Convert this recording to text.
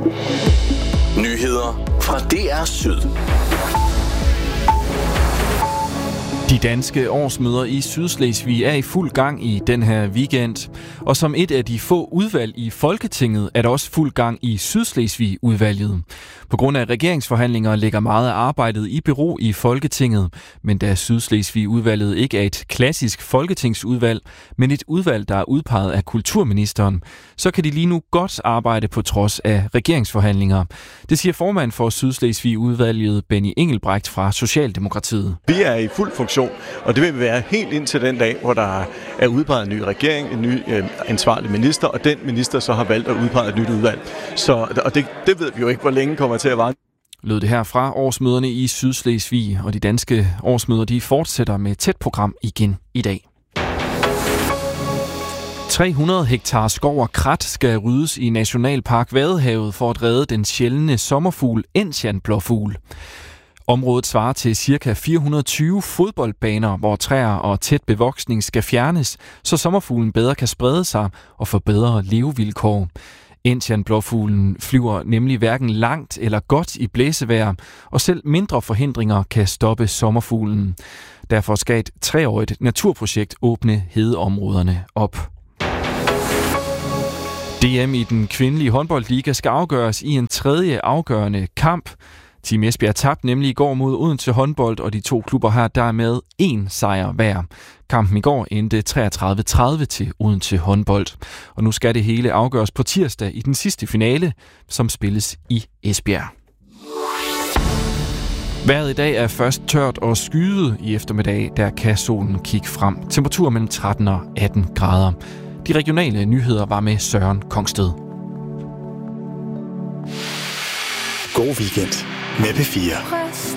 Nyheder fra DR Syd. De danske årsmøder i Sydslesvig er i fuld gang i den her weekend. Og som et af de få udvalg i Folketinget er der også fuld gang i Sydslesvig-udvalget. På grund af regeringsforhandlinger ligger meget af arbejdet i bero i Folketinget. Men da Sydslesvig-udvalget ikke er et klassisk folketingsudvalg, men et udvalg, der er udpeget af kulturministeren, så kan de lige nu godt arbejde på trods af regeringsforhandlinger. Det siger formand for Sydslesvig-udvalget, Benny Engelbrecht fra Socialdemokratiet. Vi er i fuld funktion, og det vil være helt indtil den dag, hvor der er udpeget en ny regering, en ny ansvarlig minister, og den minister så har valgt at udpege et nyt udvalg. Og det ved vi jo ikke, hvor længe kommer til at vare. Lød det her fra årsmøderne i Sydslesvig, og de danske årsmøder de fortsætter med et tæt program igen i dag. 300 hektar skov og krat skal ryddes i Nationalpark Vadehavet for at redde den sjældne sommerfugl enzianblåfugl. Området svarer til ca. 420 fodboldbaner, hvor træer og tæt bevoksning skal fjernes, så sommerfuglen bedre kan sprede sig og få bedre levevilkår. Enzianblåfuglen flyver nemlig hverken langt eller godt i blæsevejr, og selv mindre forhindringer kan stoppe sommerfuglen. Derfor skal et 3-årigt naturprojekt åbne hedeområderne op. DM i den kvindelige håndboldliga skal afgøres i en tredje afgørende kamp. Team Esbjerg tabte nemlig i går mod Odense Håndbold, og de to klubber har dermed 1 sejr hver. Kampen i går endte 33-30 til Odense Håndbold. Og nu skal det hele afgøres på tirsdag i den sidste finale, som spilles i Esbjerg. Vejret i dag er først tørt og skyet. I eftermiddag der kan solen kigge frem. Temperatur mellem 13 og 18 grader. De regionale nyheder var med Søren Kongsted. God weekend med P4.